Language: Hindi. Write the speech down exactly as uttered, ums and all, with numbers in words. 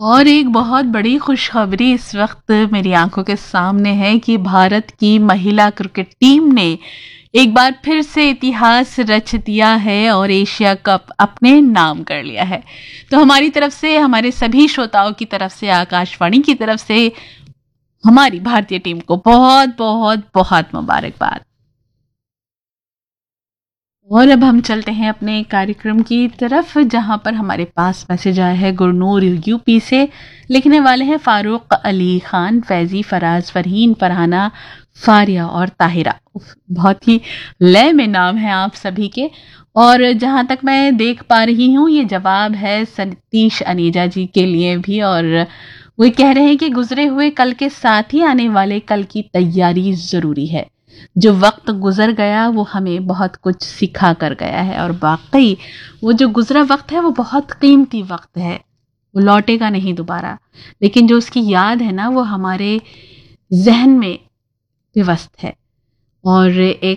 और एक बहुत बड़ी खुशखबरी इस वक्त मेरी आंखों के सामने है कि भारत की महिला क्रिकेट टीम ने एक बार फिर से इतिहास रच दिया है और एशिया कप अपने नाम कर लिया है। तो हमारी तरफ से, हमारे सभी श्रोताओं की तरफ से, आकाशवाणी की तरफ से हमारी भारतीय टीम को बहुत बहुत बहुत मुबारकबाद। और अब हम चलते हैं अपने कार्यक्रम की तरफ, जहां पर हमारे पास मैसेज आया है गुरनूर यूपी से। लिखने वाले हैं फारूक अली खान, फैजी, फराज, फरहीन, फरहाना, फारिया और ताहिरा। उफ, बहुत ही लय में नाम है आप सभी के। और जहां तक मैं देख पा रही हूँ, ये जवाब है सतीश अनीजा जी के लिए भी। और वो कह रहे हैं कि गुजरे हुए कल के साथ ही आने वाले कल की तैयारी जरूरी है। जो वक्त गुजर गया वो हमें बहुत कुछ सिखा कर गया है, और वाकई वो जो गुजरा वक्त है वो बहुत कीमती वक्त है, वो लौटेगा नहीं दोबारा। लेकिन जो उसकी याद है ना, वो हमारे जहन में विवस्थ है। और एक